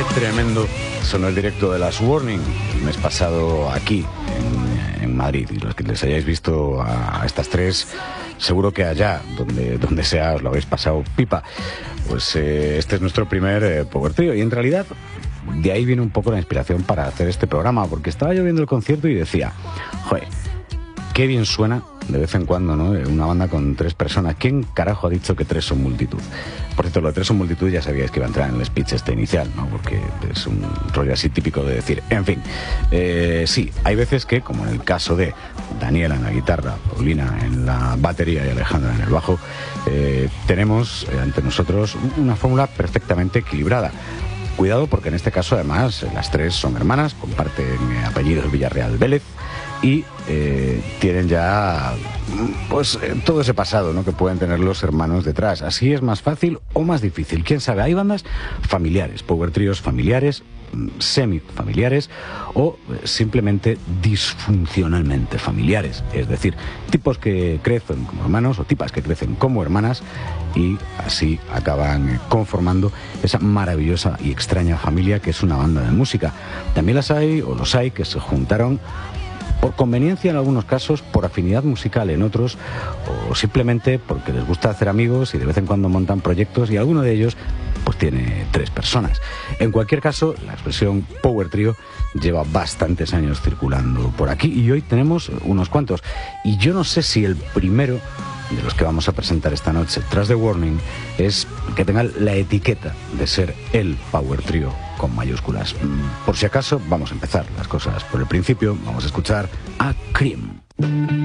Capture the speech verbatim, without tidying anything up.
Qué tremendo sonó el directo de las Warning el mes pasado aquí en, en Madrid. Y los que les hayáis visto a, a estas tres, seguro que allá, donde, donde sea, os lo habéis pasado pipa. Pues eh, este es nuestro primer eh, Power Trio. Y en realidad, de ahí viene un poco la inspiración para hacer este programa, porque estaba yo viendo el concierto y decía, joder, qué bien suena de vez en cuando, ¿no? Una banda con tres personas. ¿Quién carajo ha dicho que tres son multitud? Por cierto, lo de tres son multitud ya sabíais que iba a entrar en el speech este inicial, ¿no? Porque es un rollo así típico de decir. En fin, eh, sí, hay veces que, como en el caso de Daniela en la guitarra, Paulina en la batería y Alejandra en el bajo, eh, tenemos eh, ante nosotros una fórmula perfectamente equilibrada. Cuidado, porque en este caso además las tres son hermanas, comparten eh, apellidos Villarreal Vélez y eh, tienen ya pues eh, todo ese pasado, ¿no?, que pueden tener los hermanos detrás. Así es más fácil o más difícil, quién sabe. Hay bandas familiares, power tríos familiares, semifamiliares o simplemente disfuncionalmente familiares, es decir, tipos que crecen como hermanos o tipas que crecen como hermanas y así acaban conformando esa maravillosa y extraña familia que es una banda de música. También las hay o los hay que se juntaron por conveniencia en algunos casos, por afinidad musical en otros, o simplemente porque les gusta hacer amigos y de vez en cuando montan proyectos y alguno de ellos pues tiene tres personas. En cualquier caso, la expresión Power Trio lleva bastantes años circulando por aquí y hoy tenemos unos cuantos. Y yo no sé si el primero de los que vamos a presentar esta noche tras The Warning es que tenga la etiqueta de ser el Power Trio con mayúsculas. Por si acaso, vamos a empezar las cosas por el principio. Vamos a escuchar a Cream.